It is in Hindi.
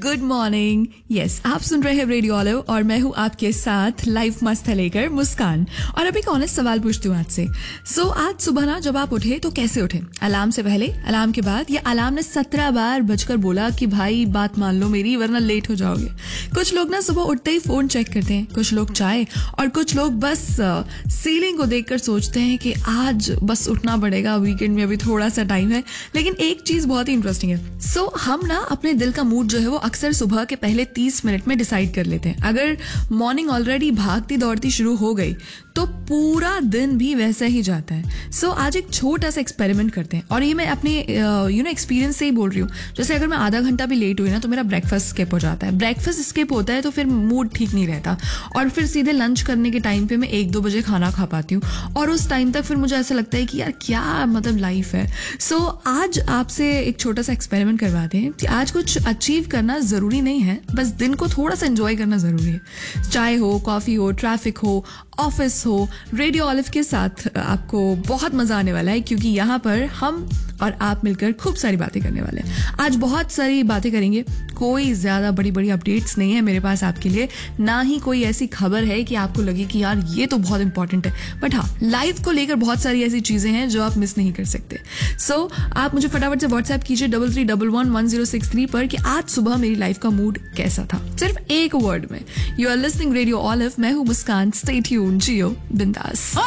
Good morning. यस, आप सुन रहे हैं रेडियो ऑलिव और मैं हूँ आपके साथ लाइफ मस्त है लेकर मुस्कान। और अब एक ऑनेस्ट सवाल पूछती हूँ आज से। आज सुबह ना जब आप उठे तो कैसे उठे? अलार्म से पहले, अलार्म के बाद, या अलार्म ने 17 बार बजकर बोला कि भाई बात मान लो मेरी वरना लेट हो जाओगे? कुछ लोग ना सुबह उठते ही फोन चेक करते हैं, कुछ लोग चाय, और कुछ लोग बस सीलिंग को देखकर सोचते हैं कि आज बस उठना पड़ेगा, वीकेंड में अभी थोड़ा सा टाइम है। लेकिन एक चीज बहुत ही इंटरेस्टिंग है। हम ना अपने दिल का मूड जो है वो अक्सर सुबह के पहले 30 मिनट में डिसाइड कर लेते हैं। अगर मॉर्निंग ऑलरेडी भागती दौड़ती शुरू हो गई तो पूरा दिन भी वैसे ही जाता है। आज एक छोटा सा एक्सपेरिमेंट करते हैं, और ये मैं अपने एक्सपीरियंस से ही बोल रही हूँ। जैसे अगर मैं आधा घंटा भी लेट हुई ना तो मेरा ब्रेकफास्ट स्किप हो जाता है। ब्रेकफास्ट स्किप होता है तो फिर मूड ठीक नहीं रहता, और फिर सीधे लंच करने के टाइम पे मैं 1-2 बजे खाना खा पाती हूँ, और उस टाइम तक फिर मुझे ऐसा लगता है कि यार क्या मतलब लाइफ है। आज आपसे एक छोटा सा एक्सपेरिमेंट करवाते हैं कि आज कुछ अचीव करना जरूरी नहीं है, बस दिन को थोड़ा सा एंजॉय करना जरूरी है। चाय हो, कॉफी हो, ट्रैफिक हो, ऑफिस हो, रेडियो ऑलिव के साथ आपको बहुत मजा आने वाला है, क्योंकि यहाँ पर हम और आप मिलकर खूब सारी बातें करने वाले हैं। आज बहुत सारी बातें करेंगे। कोई ज्यादा बड़ी बड़ी अपडेट्स नहीं है मेरे पास आपके लिए, ना ही कोई ऐसी खबर है कि आपको लगे कि यार ये तो बहुत इंपॉर्टेंट है। बट हाँ, लाइफ को लेकर बहुत सारी ऐसी चीजें हैं जो आप मिस नहीं कर सकते। आप मुझे फटाफट से व्हाट्सएप कीजिए 33111063 पर कि आज सुबह मेरी लाइफ का मूड कैसा था, सिर्फ एक वर्ड में। You are listening radio olive, मैं हूँ मुस्कान। स्टे ट्यून्ड, जियो बिंदास।